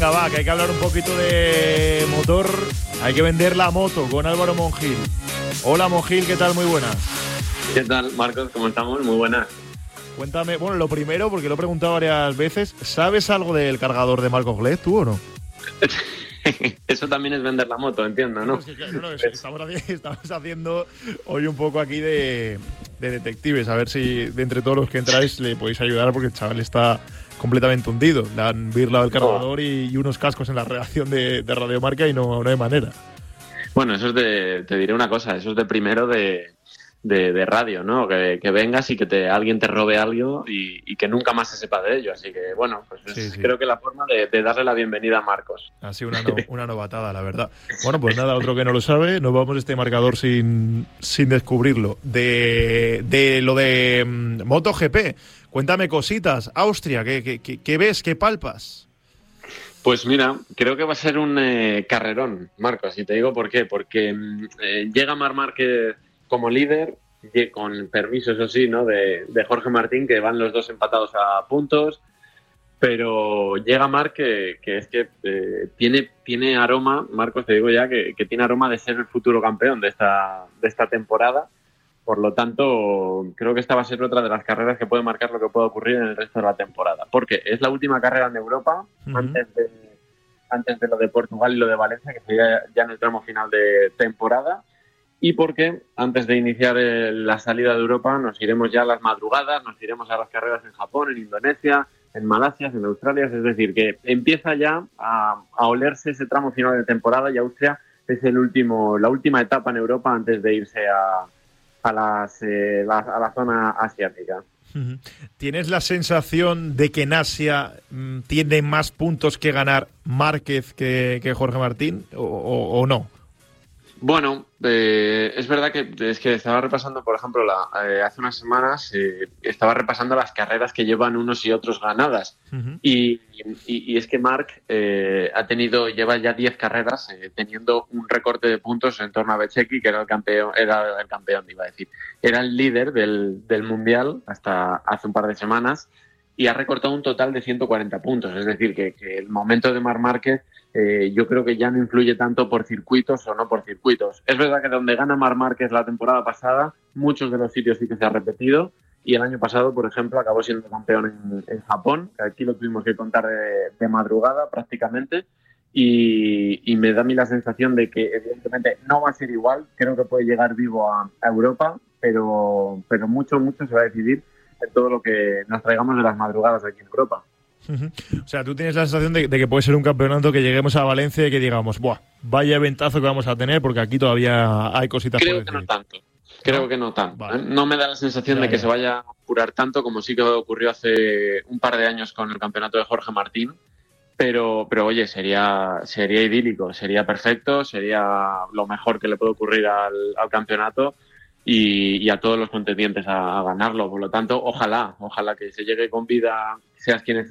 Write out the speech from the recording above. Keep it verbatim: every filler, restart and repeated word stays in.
Venga, va, que hay que hablar un poquito de motor. Hay que vender la moto con Álvaro Mongil. Hola, Mongil, ¿qué tal? Muy buenas. ¿Qué tal, Marcos? ¿Cómo estamos? Muy buenas. Cuéntame, bueno, lo primero, porque lo he preguntado varias veces, ¿sabes algo del cargador de Marcos Glez, tú o no? Eso también es vender la moto, entiendo, ¿no? No, es que, no, no, es que estamos, estamos haciendo hoy un poco aquí de, de detectives, a ver si de entre todos los que entráis le podéis ayudar, porque el chaval está completamente hundido. Le han birlado el cargador oh. y, y unos cascos en la redacción de, de Radio Marca y no, no hay manera. Bueno, eso es de, te diré una cosa, eso es de primero de... De, de radio, ¿no? Que, que vengas y que te, alguien te robe algo y, y que nunca más se sepa de ello. Así que, bueno, pues es, sí, sí. creo que la forma de, de darle la bienvenida a Marcos. Ha sido una, no, una novatada, la verdad. Bueno, pues nada, otro que no lo sabe, nos vamos a este marcador sin, sin descubrirlo. De, de lo de um, MotoGP, cuéntame cositas. Austria, ¿qué, qué, qué, qué ves, qué palpas? Pues mira, creo que va a ser un eh, carrerón, Marcos, y te digo por qué. Porque eh, llega Marc Márquez como líder, con permiso, eso sí, ¿no? de, de Jorge Martín, que van los dos empatados a puntos, pero llega Marc que, que es que eh, tiene, tiene aroma, Marcos, te digo ya, que, que tiene aroma de ser el futuro campeón de esta, de esta temporada. Por lo tanto, creo que esta va a ser otra de las carreras que puede marcar lo que puede ocurrir en el resto de la temporada, porque es la última carrera en Europa, uh-huh. antes de, antes de lo de Portugal y lo de Valencia, que sería ya en el tramo final de temporada. Y porque antes de iniciar el, la salida de Europa nos iremos ya a las madrugadas, nos iremos a las carreras en Japón, en Indonesia, en Malasia, en Australia. Es decir, que empieza ya a, a olerse ese tramo final de temporada y Austria es el último, la última etapa en Europa antes de irse a, a, las, eh, la, a la zona asiática. ¿Tienes la sensación de que en Asia mmm, tiene más puntos que ganar Márquez que, que Jorge Martín o, o, o no? Bueno, eh, es verdad que es que estaba repasando, por ejemplo, la, eh, hace unas semanas eh, estaba repasando las carreras que llevan unos y otros ganadas. Uh-huh. y, y, y es que Marc eh, ha tenido, lleva ya diez carreras eh, teniendo un recorte de puntos en torno a Bezzecchi, que era el campeón, era el campeón, iba a decir, era el líder del, del mundial hasta hace un par de semanas y ha recortado un total de ciento cuarenta puntos. Es decir, que, que el momento de Marc Márquez Eh, yo creo que ya no influye tanto por circuitos o no por circuitos. Es verdad que donde gana Marc Márquez la temporada pasada, muchos de los sitios sí que se ha repetido, y el año pasado, por ejemplo, acabó siendo campeón en, en Japón, que aquí lo tuvimos que contar de, de madrugada prácticamente, y, y me da a mí la sensación de que evidentemente no va a ser igual. Creo que puede llegar vivo a, a Europa, pero, pero mucho, mucho se va a decidir en todo lo que nos traigamos de las madrugadas aquí en Europa. O sea, tú tienes la sensación de, de que puede ser un campeonato que lleguemos a Valencia y que digamos, ¡buah! Vaya eventazo que vamos a tener, porque aquí todavía hay cositas Creo por que decir. no tanto. Creo ¿No? que no tanto. Vale. ¿eh? No me da la sensación ya, de que ya. se vaya a apurar tanto como sí que ocurrió hace un par de años con el campeonato de Jorge Martín. Pero, pero oye, sería, sería idílico, sería perfecto, sería lo mejor que le puede ocurrir al, al campeonato. Y, y a todos los contendientes a, a ganarlo. Por lo tanto, ojalá, ojalá que se llegue con vida, seas quien